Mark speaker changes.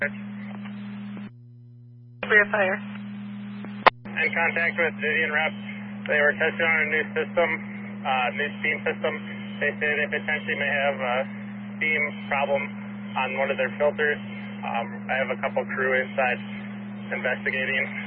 Speaker 1: Career Fire.
Speaker 2: In contact with Vivian Rep. They were testing on a new system, new steam system. They say they potentially may have a steam problem on one of their filters. I have a couple crew inside investigating.